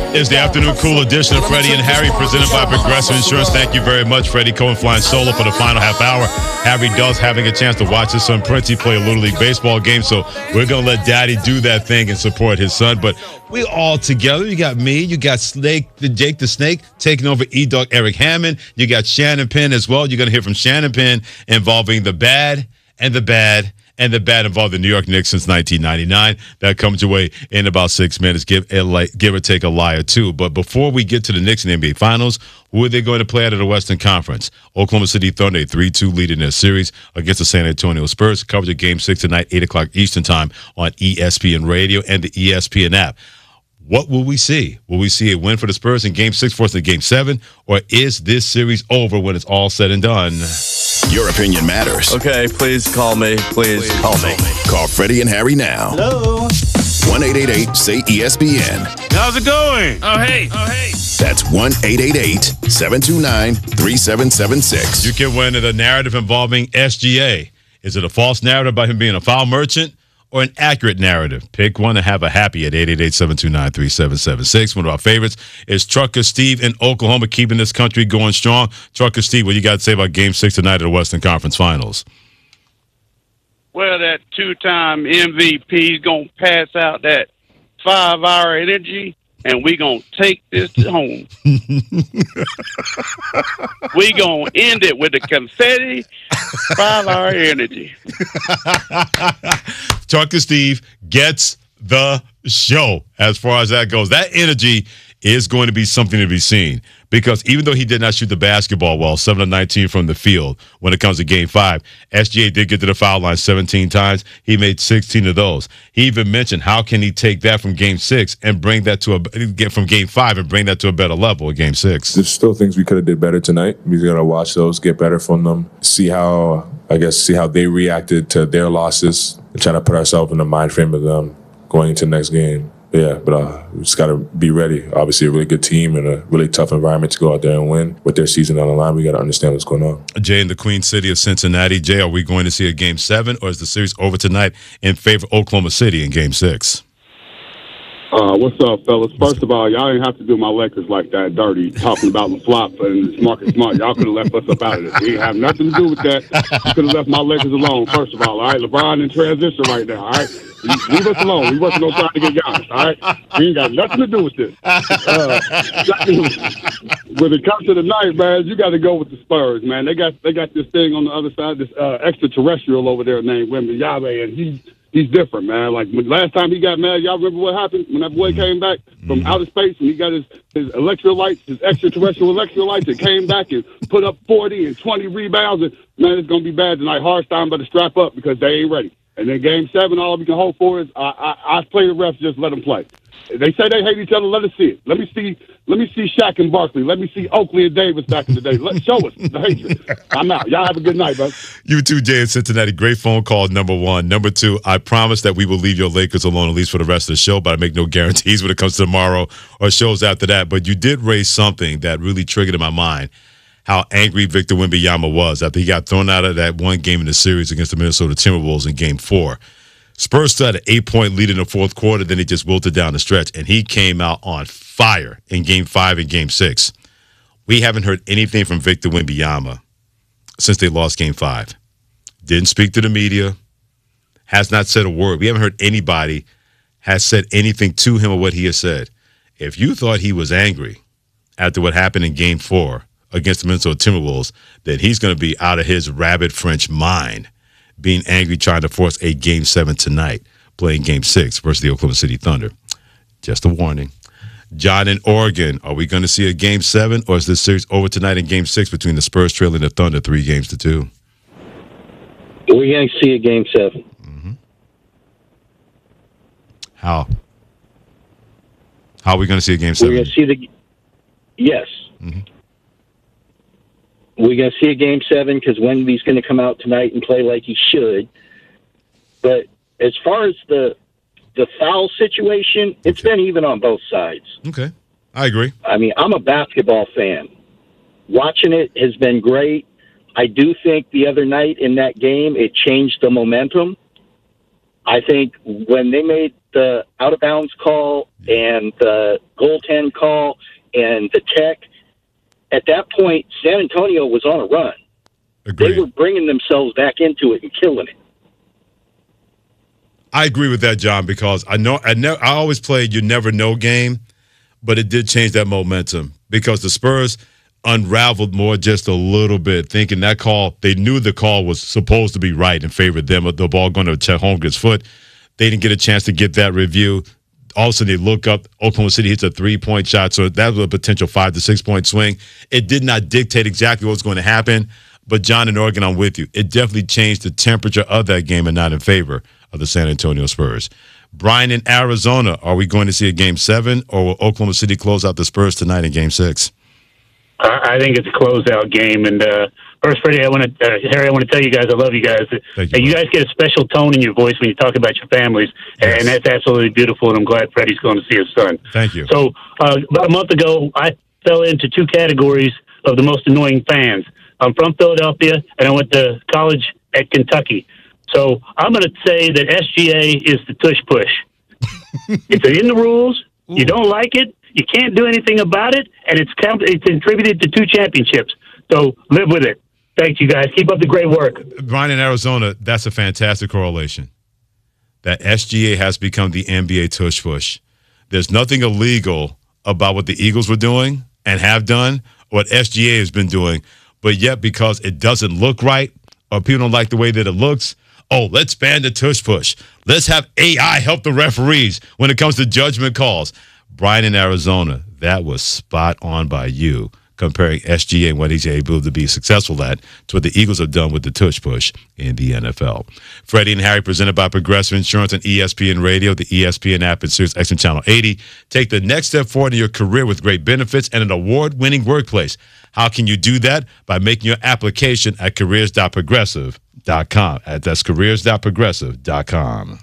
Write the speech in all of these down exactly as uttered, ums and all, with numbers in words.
Is the afternoon cool edition of Freddie and Harry, presented by Progressive Insurance. Thank you very much, Freddie Cohen, flying solo for the final half hour. Harry Does having a chance to watch his son Princey play a Little League baseball game, so we're going to let Daddy do that thing and support his son. But we all together. You got me, you got Snake, the Jake the Snake, taking over E-Dog Eric Hammond. You got Shannon Penn as well. You're going to hear from Shannon Penn involving the bad and the bad and the bad involved the New York Knicks since nineteen ninety-nine. That comes your way in about six minutes, give, give or take a lie or two. But before we get to the Knicks and N B A Finals, who are they going to play out of the Western Conference? Oklahoma City Thunder, a three two lead in their series against the San Antonio Spurs. Coverage of Game six tonight, eight o'clock Eastern Time on E S P N Radio and the E S P N app. What will we see? Will we see a win for the Spurs in Game six versus Game seven? Or is this series over when it's all said and done? Your opinion matters. Okay, please call me. Please, please call me. Call Freddie and Harry now. Hello. one eight eight eight say E S P N. How's it going? Oh, hey. Oh, hey. That's one eight eight eight seven two nine three seven seven six. You can win the narrative involving S G A. Is it a false narrative about him being a foul merchant or an accurate narrative? Pick one and have a happy at eight eight eight seven two nine three seven seven six. One of our favorites is Trucker Steve in Oklahoma, keeping this country going strong. Trucker Steve, what you got to say about Game six tonight of the Western Conference Finals? Well, that two-time M V P is going to pass out that five-hour energy, and we're going to take this home. We're going to end it with the confetti five-hour energy. Trucker Steve gets the show as far as that goes. That energy is going to be something to be seen, because even though he did not shoot the basketball well, seven of nineteen from the field when it comes to Game five, S G A did get to the foul line seventeen times. He made sixteen of those. He even mentioned how can he take that from Game six and bring that to a get from Game five and bring that to a better level in Game six. There's still things we could have did better tonight. We got to watch those, get better from them, see how I guess see how they reacted to their losses, and try to put ourselves in the mind frame of them going into the next game. Yeah, but uh, we just got to be ready. Obviously, a really good team and a really tough environment to go out there and win. With their season on the line, we got to understand what's going on. Jay in the Queen City of Cincinnati. Jay, are we going to see a Game seven, or is the series over tonight in favor of Oklahoma City in Game six? Uh, what's up, fellas? First of all, y'all didn't have to do my Lakers like that dirty, talking about the flop and Marcus Smart. Y'all could have left us up out of this. We didn't have nothing to do with that. You could have left my Lakers alone, first of all. All right, LeBron in transition right now, all right? Leave us alone. We wasn't going to try to get Giannis, all right? We ain't got nothing to do with this. Uh, when it comes to the night, man, you got to go with the Spurs, man. They got they got this thing on the other side, this uh, extraterrestrial over there named Wembanyama, and he's he's different, man. Like when, last time he got mad, y'all remember what happened when that boy came back from outer space and he got his his electrolytes, his extraterrestrial electrolytes, and came back and put up forty and twenty rebounds. And man, it's gonna be bad tonight. Hartstein better strap up because they ain't ready. And then Game Seven, all we can hope for is I, I, I play the refs, just let them play. They say they hate each other. Let us see it. Let me see. Let me see Shaq and Barkley. Let me see Oakley and Davis back in the day. Let show us the hatred. I'm out. Y'all have a good night, bud. You too, Jay in Cincinnati. Great phone call. Number one. Number two. I promise that we will leave your Lakers alone at least for the rest of the show, but I make no guarantees when it comes to tomorrow or shows after that. But you did raise something that really triggered in my mind. How angry Victor Wembanyama was after he got thrown out of that one game in the series against the Minnesota Timberwolves in Game Four. Spurs still had an eight-point lead in the fourth quarter, then he just wilted down the stretch, and he came out on fire in Game five and Game six. We haven't heard anything from Victor Wembanyama since they lost Game five. Didn't speak to the media, has not said a word. We haven't heard anybody has said anything to him or what he has said. If you thought he was angry after what happened in Game four against the Minnesota Timberwolves, then he's going to be out of his rabid French mind, being angry, trying to force a Game seven tonight, playing Game six versus the Oklahoma City Thunder. Just a warning. John in Oregon, are we going to see a Game seven, or is this series over tonight in Game six between the Spurs trailing the Thunder three games to two? We're going to see a Game seven. Mm-hmm. How? How are we going to see a Game seven? We're going to see the – yes. Mm-hmm. We're going to see a Game seven because Wemby's going to come out tonight and play like he should. But as far as the the foul situation, it's okay. been even on both sides. Okay. I agree. I mean, I'm a basketball fan. Watching it has been great. I do think the other night in that game, it changed the momentum. I think when they made the out-of-bounds call and the goaltend call and the tech, at that point, San Antonio was on a run. Agreed. They were bringing themselves back into it and killing it. I agree with that, John, because I know I know I always played you never know game, but it did change that momentum because the Spurs unraveled more just a little bit, thinking that call, they knew the call was supposed to be right and favored them, but the ball going to Chet Holmgren's foot. They didn't get a chance to get that review. All of a sudden, they look up, Oklahoma City hits a three-point shot, so that was a potential five- to six-point swing. It did not dictate exactly what was going to happen, but John and Oregon, I'm with you. It definitely changed the temperature of that game and not in favor of the San Antonio Spurs. Brian in Arizona, are we going to see a game seven, or will Oklahoma City close out the Spurs tonight in game six? I think it's a closeout game. And uh, first, Freddie, I want to, uh, Harry, I want to tell you guys I love you guys. Thank you. you, you guys get a special tone in your voice when you talk about your families, Yes. and that's absolutely beautiful. And I'm glad Freddie's going to see his son. Thank you. So uh, about a month ago, I fell into two categories of the most annoying fans. I'm from Philadelphia, and I went to college at Kentucky. So I'm going to say that S G A is the tush push. It's in the rules. Ooh. You don't like it. You can't do anything about it, and it's com- it's contributed to two championships. So live with it. Thank you, guys. Keep up the great work. Brian in Arizona, that's a fantastic correlation. That S G A has become the N B A tush push. There's nothing illegal about what the Eagles were doing and have done, what S G A has been doing, but yet because it doesn't look right or people don't like the way that it looks, oh, let's ban the tush push. Let's have A I help the referees when it comes to judgment calls. Brian in Arizona, that was spot on by you, comparing S G A and what he's able to be successful at to what the Eagles have done with the tush push in the N F L. Freddie and Harry, presented by Progressive Insurance and E S P N Radio, the E S P N app, and Sirius X M Channel eighty. Take the next step forward in your career with great benefits and an award-winning workplace. How can you do that? By making your application at careers dot progressive dot com. That's careers dot progressive dot com.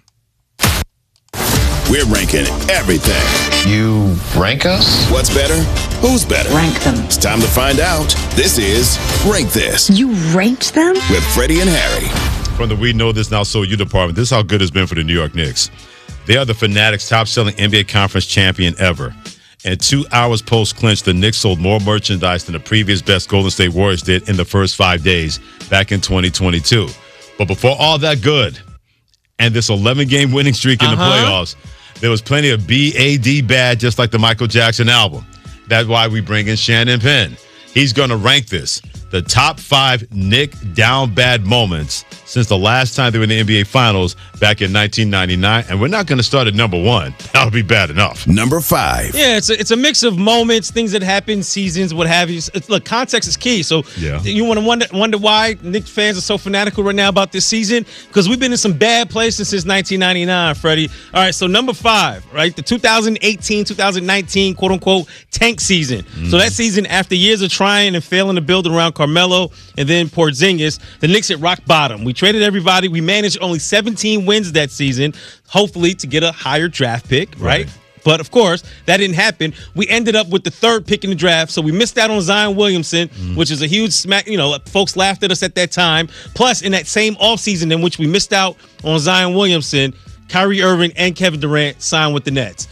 We're ranking everything. You rank us? What's better? Who's better? Rank them. It's time to find out. This is Rank This. You ranked them? With Freddie and Harry. From the We Know This Now So You department, this is how good it's been for the New York Knicks. They are the Fanatics' top-selling N B A Conference champion ever. And two hours post-clinch, the Knicks sold more merchandise than the previous best Golden State Warriors did in the first five days back in twenty twenty-two. But before all that good and this eleven-game winning streak in uh-huh. the playoffs, there was plenty of B A D bad, just like the Michael Jackson album. That's why we bring in Shannon Penn. He's going to rank this, the top five Knick down bad moments since the last time they were in the N B A Finals back in nineteen ninety-nine. And we're not going to start at number one. That'll be bad enough. Number five. Yeah, it's a, it's a mix of moments, things that happen, seasons, what have you. It's, look, context is key. So yeah. you want to wonder, wonder why Knicks fans are so fanatical right now about this season? Because we've been in some bad places since nineteen ninety-nine, Freddie. All right, so number five, right? The two thousand eighteen two thousand nineteen quote-unquote tank season. Mm. So that season, after years of trying and failing to build around Carmelo and then Porzingis, the Knicks hit rock bottom. We traded everybody. We managed only seventeen wins that season, hopefully to get a higher draft pick, right? right? But, of course, that didn't happen. We ended up with the third pick in the draft, so we missed out on Zion Williamson, mm. which is a huge smack. You know, folks laughed at us at that time. Plus, in that same offseason in which we missed out on Zion Williamson, Kyrie Irving and Kevin Durant signed with the Nets.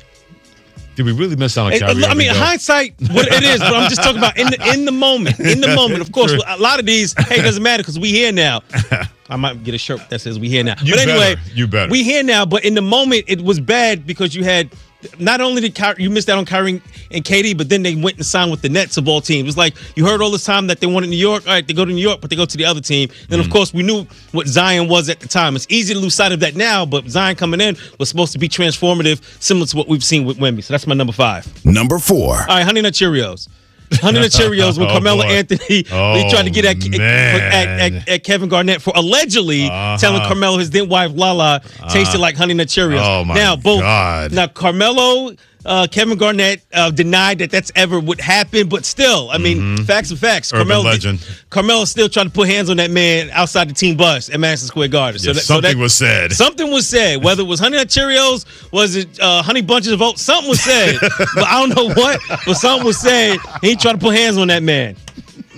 Did we really miss out on Kyrie Irving? I mean, though? hindsight, what it is, but I'm just talking about in the in the moment. In the moment, of course, a lot of these, hey, it doesn't matter because we here now. I might get a shirt that says we here now. You but anyway, better. You better. We here now, but in the moment, it was bad because you had not only did Kyrie, you missed out on Kyrie and K D, but then they went and signed with the Nets of all teams. It's like you heard all this time that they wanted New York. All right, they go to New York, but they go to the other team. Then, mm. of course, we knew what Zion was at the time. It's easy to lose sight of that now, but Zion coming in was supposed to be transformative, similar to what we've seen with Wemby. So that's my number five. Number four. All right, Honey Nut Cheerios. Honey Nut Cheerios when oh, Carmelo boy. Anthony oh, he tried to get at, at, at, at Kevin Garnett for allegedly uh-huh. telling Carmelo his then wife Lala tasted uh, like Honey Nut Cheerios. Oh my now, both, God. Now, Carmelo, uh, Kevin Garnett uh, denied that that's ever would happen, but still, I mean, mm-hmm. facts are facts. Urban Carmelo, legend. Carmelo still trying to put hands on that man outside the team bus at Madison Square Garden. Yeah, so that, something so that, was said. Something was said. Whether it was Honey Nut Cheerios, was it uh, Honey Bunches of Oats? Something was said. But I don't know what, but something was said. He tried to put hands on that man.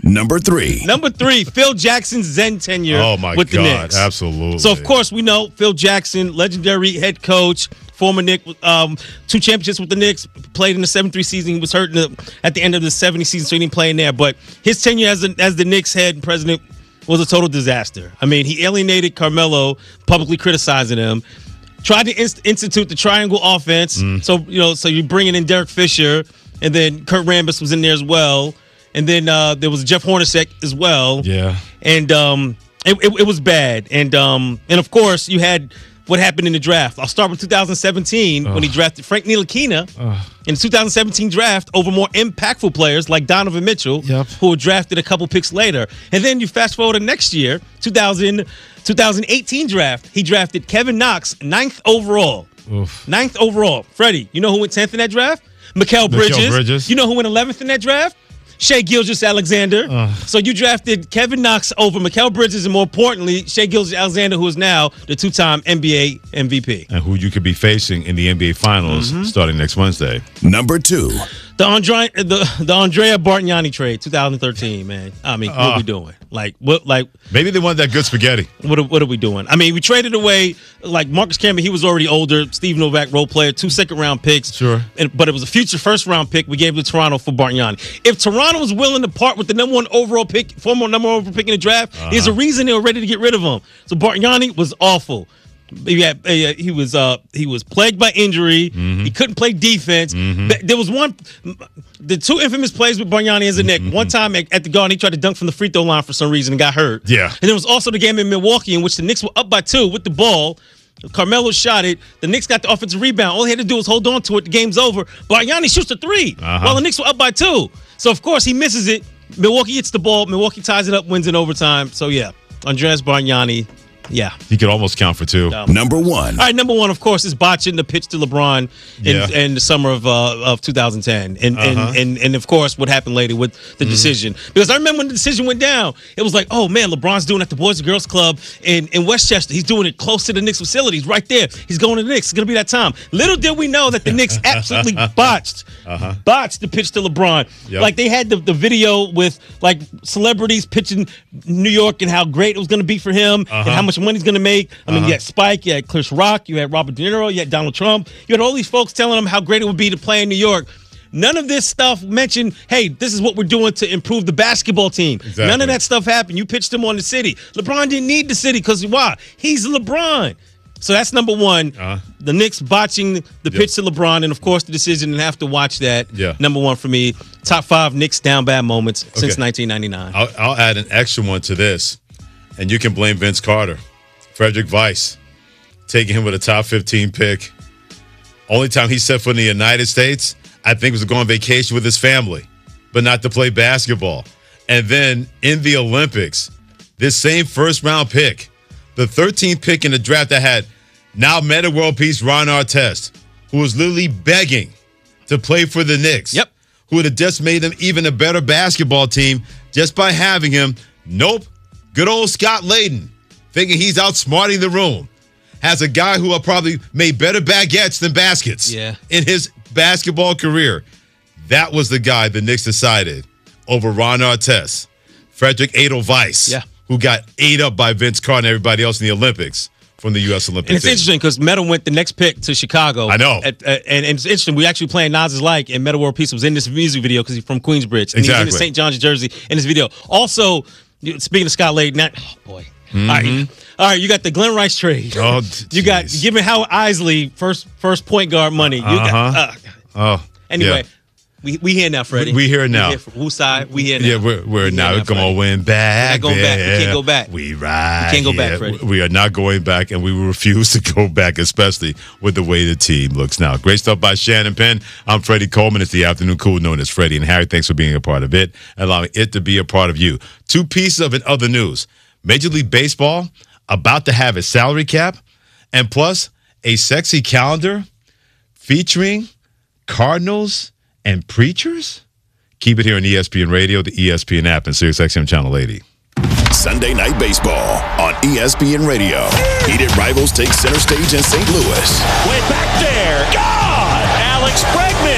Number three. Number three, Phil Jackson's Zen tenure Oh, my with the God. Knicks. Absolutely. So, of course, we know Phil Jackson, legendary head coach, former Knick, um, two championships with the Knicks, played in the seventy-three season. He was hurt in the, at the end of the seventy season, so he didn't play in there. But his tenure as the, as the Knicks head and president was a total disaster. I mean, he alienated Carmelo, publicly criticizing him. Tried to inst- institute the triangle offense. Mm. So, you know, so you're bringing in Derek Fisher, and then Kurt Rambis was in there as well. And then uh, there was Jeff Hornacek as well. Yeah. And um, it, it, it was bad. And um, and of course, you had what happened in the draft. I'll start with two thousand seventeen Ugh. when he drafted Frank Ntilikina in the two thousand seventeen draft over more impactful players like Donovan Mitchell, yep. who were drafted a couple picks later. And then you fast forward to next year, two thousand, twenty eighteen draft. He drafted Kevin Knox, ninth overall. Oof. Ninth overall. Freddie, you know who went tenth in that draft? Mikal Bridges. Mikal Bridges. You know who went eleventh in that draft? Shai Gilgeous-Alexander. Uh, so you drafted Kevin Knox over Mikal Bridges, and more importantly, Shai Gilgeous-Alexander, who is now the two-time N B A M V P. And who you could be facing in the N B A Finals mm-hmm. starting next Wednesday. Number two. The Andre, the, the Andrea Bargnani trade, two thousand thirteen, man. I mean, what uh, are we doing? Like, what? Like maybe they want that good spaghetti. What are, what are we doing? I mean, we traded away, like, Marcus Camby, he was already older. Steve Novak, role player, two second-round picks. Sure. And, but it was a future first-round pick we gave to Toronto for Bargnani. If Toronto was willing to part with the number one overall pick, former number one overall pick in the draft, uh-huh. there's a reason they were ready to get rid of him. So Bargnani was awful. He, had, he was uh, he was plagued by injury. Mm-hmm. He couldn't play defense. Mm-hmm. There was one, the two infamous plays with Bargnani as a Knick. Mm-hmm. One time at, at the Garden, he tried to dunk from the free throw line for some reason and got hurt. Yeah. And there was also the game in Milwaukee in which the Knicks were up by two with the ball. Carmelo shot it. The Knicks got the offensive rebound. All he had to do was hold on to it. The game's over. Bargnani shoots a three uh-huh. while the Knicks were up by two. So, of course, he misses it. Milwaukee gets the ball. Milwaukee ties it up, wins in overtime. So, yeah, Andreas Bargnani. Yeah. He could almost count for two. Um, number one. All right, number one, of course, is botching the pitch to LeBron in, yeah. in the summer of uh, of two thousand ten. And, uh-huh. and, and, and, of course, what happened later with the mm-hmm. decision. Because I remember when the decision went down, it was like, oh, man, LeBron's doing it at the Boys and Girls Club in, in Westchester. He's doing it close to the Knicks facilities, right there. He's going to the Knicks. It's going to be that time. Little did we know that the Knicks absolutely botched, uh-huh. botched the pitch to LeBron. Yep. Like, they had the, the video with, like, celebrities pitching New York and how great it was going to be for him uh-huh. and how much money he's going to make. I mean, uh-huh. you had Spike, you had Chris Rock, you had Robert De Niro, you had Donald Trump. You had all these folks telling him how great it would be to play in New York. None of this stuff mentioned, hey, this is what we're doing to improve the basketball team. Exactly. None of that stuff happened. You pitched him on the city. LeBron didn't need the city because why? He's LeBron. So that's number one. Uh-huh. The Knicks botching the yep. pitch to LeBron, and, of course, the decision, and have to watch that. Yeah. Number one for me. Top five Knicks down bad moments okay. since nineteen ninety-nine. I'll, I'll add an extra one to this, and you can blame Vince Carter. Frederick Weiss, taking him with a top fifteen pick. Only time he set foot in the United States, I think, was to go on vacation with his family, but not to play basketball. And then in the Olympics, this same first-round pick, the thirteenth pick in the draft that had now Meta World Peace Ron Artest, who was literally begging to play for the Knicks. Yep. Who would have just made them even a better basketball team just by having him. Nope. Good old Scott Layden, thinking he's outsmarting the room, has a guy who have probably made better baguettes than baskets yeah. in his basketball career. That was the guy the Knicks decided over Ron Artest, Frederick Edelweiss, yeah. who got ate up by Vince Carter and everybody else in the Olympics from the U S Olympic And it's team. interesting because Meta went the next pick to Chicago. I know. At, at, and, and it's interesting. We actually playing Nas's Like, and Meta World Peace was in this music video because he's from Queensbridge. And exactly. he's in Saint John's jersey in this video. Also, speaking of Scott Layden, not, oh boy. Mm-hmm. All right. All right, you got the Glenn Rice trade. Oh, you got giving Howard Isley first first point guard money. You uh-huh. got, uh, oh. Anyway, yeah. we we here now, Freddie. We, we here now. We here for, whose side? We here now. Yeah, we're, we're we now. now Come on, win back. We're not going back. We can't go back. We ride. We can't go here. back, Freddie. We are not going back, and we will refuse to go back, especially with the way the team looks now. Great stuff by Shannon Penn. I'm Freddie Coleman. It's the Afternoon Cool, known as Freddie and Harry. Thanks for being a part of it, allowing it to be a part of you. Two pieces of it, other news. Major League Baseball about to have a salary cap, and plus a sexy calendar featuring Cardinals and preachers? Keep it here on E S P N Radio, the E S P N app, and SiriusXM Channel eighty. Sunday Night Baseball on E S P N Radio. Heated rivals take center stage in Saint Louis. Way back there. God! Alex Bregman.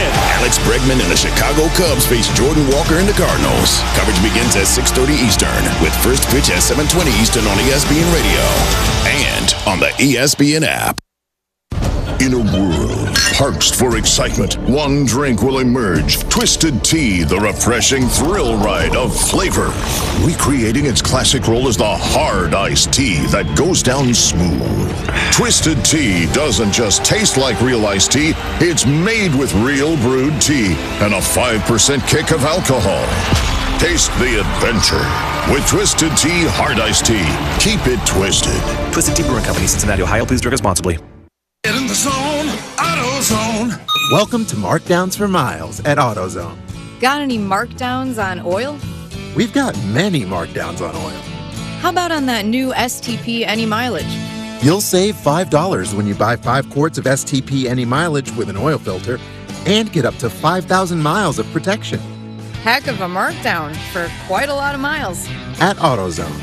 Alex Bregman and the Chicago Cubs face Jordan Walker and the Cardinals. Coverage begins at six thirty Eastern with first pitch at seven twenty Eastern on E S P N Radio and on the E S P N app. In a world parched for excitement, one drink will emerge. Twisted Tea, the refreshing thrill ride of flavor. Recreating its classic role as the hard iced tea that goes down smooth. Twisted Tea doesn't just taste like real iced tea, it's made with real brewed tea and a five percent kick of alcohol. Taste the adventure with Twisted Tea Hard Iced Tea. Keep it twisted. Twisted Tea Brewing Company, Cincinnati, Ohio. Please drink responsibly. Get in the zone, AutoZone. Welcome to Markdowns for Miles at AutoZone. Got any markdowns on oil? We've got many markdowns on oil. How about on that new S T P Any Mileage? You'll save five dollars when you buy five quarts of S T P Any Mileage with an oil filter and get up to five thousand miles of protection. Heck of a markdown for quite a lot of miles. At AutoZone.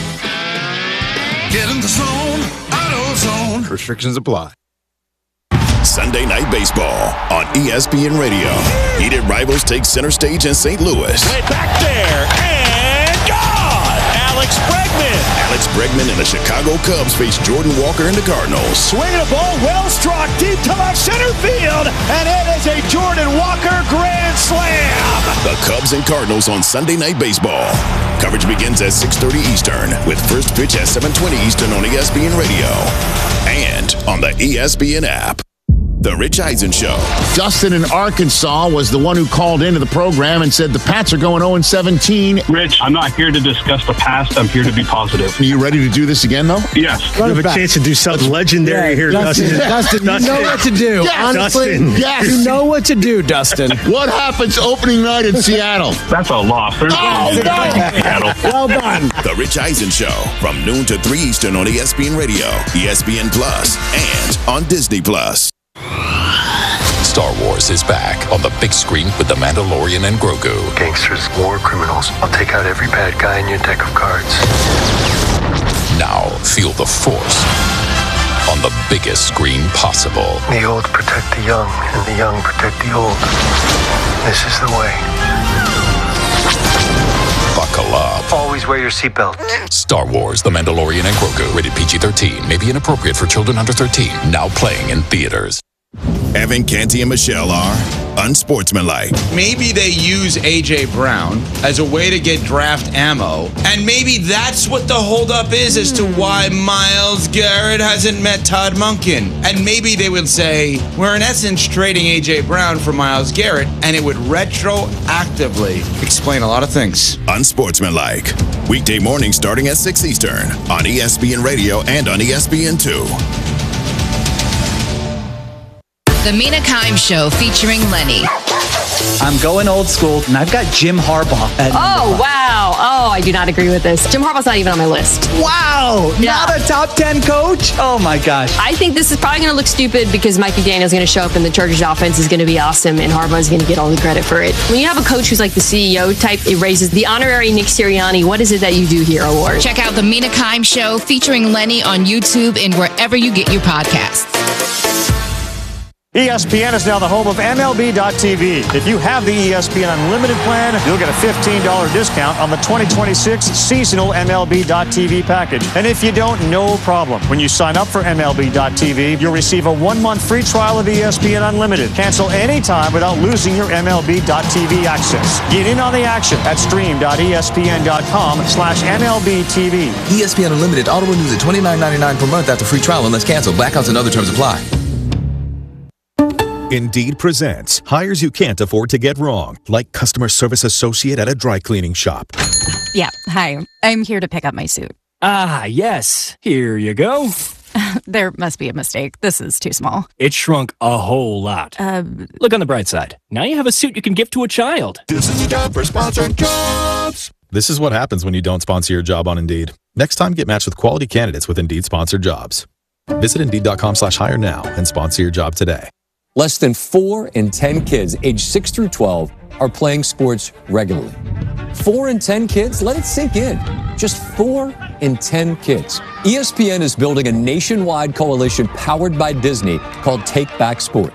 Get in the zone, AutoZone. Restrictions apply. Sunday Night Baseball on E S P N Radio. Heated rivals take center stage in Saint Louis. Way back there and gone! Alex Bregman. Alex Bregman and the Chicago Cubs face Jordan Walker and the Cardinals. Swinging a ball well struck deep to left center field, and it is a Jordan Walker grand slam. The Cubs and Cardinals on Sunday Night Baseball. Coverage begins at six thirty Eastern with first pitch at seven twenty Eastern on E S P N Radio and on the E S P N app. The Rich Eisen Show. Dustin in Arkansas was the one who called into the program and said the Pats are going oh and seventeen. Rich, I'm not here to discuss the past. I'm here to be positive. Are you ready to do this again, though? Yes. You have a chance to do something legendary yeah, here, Dustin. Dustin. Dustin, you know what to do. Yes. Honestly, Dustin. Yes. you know what to do, Dustin. What happens opening night in Seattle? That's a loss. There's Oh, no no. Seattle. Well done. The Rich Eisen Show from noon to three Eastern on E S P N Radio, E S P N Plus, and on Disney Plus. Star Wars is back on the big screen with The Mandalorian and Grogu. Gangsters, war criminals. I'll take out every bad guy in your deck of cards. Now feel the Force on the biggest screen possible. The old protect the young, and the young protect the old. This is the way. Buckle up. Always wear your seatbelt. Star Wars, The Mandalorian and Grogu. Rated P G thirteen. May be inappropriate for children under thirteen. Now playing in theaters. Evan Canty and Michelle are unsportsmanlike. Maybe they use A J Brown as a way to get draft ammo, and maybe that's what the holdup is as to why Myles Garrett hasn't met Todd Monken. And maybe they would say, we're in essence trading A J Brown for Myles Garrett, and it would retroactively explain a lot of things. Unsportsmanlike. Weekday morning starting at six Eastern on E S P N Radio and on E S P N two. The Mina Kimes Show featuring Lenny. I'm going old school, and I've got Jim Harbaugh at Oh, wow. Oh, I do not agree with this. Jim Harbaugh's not even on my list. Wow. Yeah. Not a top ten coach? Oh, my gosh. I think this is probably going to look stupid because Mike McDaniel's going to show up and the Chargers offense is going to be awesome and Harbaugh's going to get all the credit for it. When you have a coach who's like the C E O type, it raises the honorary Nick Sirianni, what is it that you do here award. Check out The Mina Kimes Show featuring Lenny on YouTube and wherever you get your podcasts. E S P N is now the home of M L B dot T V. If you have the E S P N Unlimited plan, you'll get a fifteen dollars discount on the twenty twenty-six seasonal M L B dot T V package. And if you don't, no problem. When you sign up for M L B dot T V, you'll receive a one-month free trial of E S P N Unlimited. Cancel anytime without losing your M L B dot T V access. Get in on the action at stream dot E S P N dot com slash M L B T V. E S P N Unlimited auto renews at twenty-nine ninety-nine per month after free trial unless canceled. Blackouts and other terms apply. Indeed presents hires you can't afford to get wrong, like customer service associate at a dry cleaning shop. Yeah, hi. I'm here to pick up my suit. Ah, yes. Here you go. There must be a mistake. This is too small. It shrunk a whole lot. Uh, Look on the bright side. Now you have a suit you can give to a child. This is a job for sponsored jobs. This is what happens when you don't sponsor your job on Indeed. Next time, get matched with quality candidates with Indeed sponsored jobs. Visit Indeed.com slash hire now and sponsor your job today. Less than four in ten kids aged six through twelve are playing sports regularly. Four in ten kids? Let it sink in. Just four in ten kids. E S P N is building a nationwide coalition powered by Disney called Take Back Sports.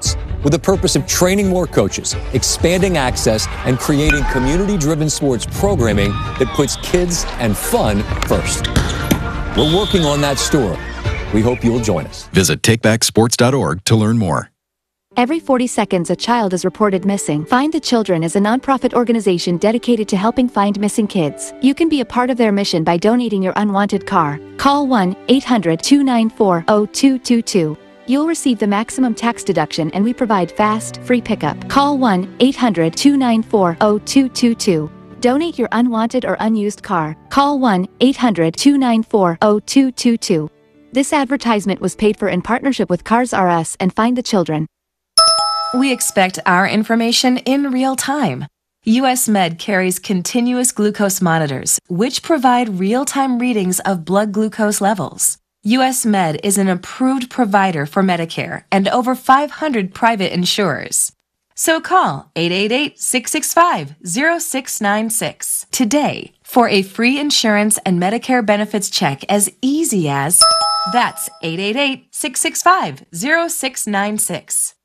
with the purpose of training more coaches, expanding access, and creating community-driven sports programming that puts kids and fun first. We're working on that story. We hope you'll join us. Visit take back sports dot org to learn more. Every forty seconds, a child is reported missing. Find the Children is a nonprofit organization dedicated to helping find missing kids. You can be a part of their mission by donating your unwanted car. Call one eight hundred two nine four zero two two two. You'll receive the maximum tax deduction, and we provide fast, free pickup. Call one eight hundred two nine four zero two two two. Donate your unwanted or unused car. Call one eight hundred two nine four zero two two two. This advertisement was paid for in partnership with Cars R Us and Find the Children. We expect our information in real time. U S Med carries continuous glucose monitors, which provide real-time readings of blood glucose levels. U S Med is an approved provider for Medicare and over five hundred private insurers. So call eight eight eight, six six five, zero six nine six today for a free insurance and Medicare benefits check as easy as... That's eight eight eight, six six five, zero six nine six.